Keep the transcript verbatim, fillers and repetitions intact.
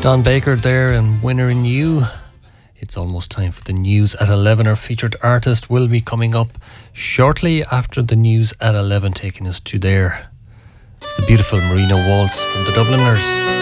Don Baker there and Winner in You. It's almost time for the news at eleven. Our featured artist will be coming up shortly after the news at eleven, taking us to there. It's the beautiful Marina Waltz from the Dubliners.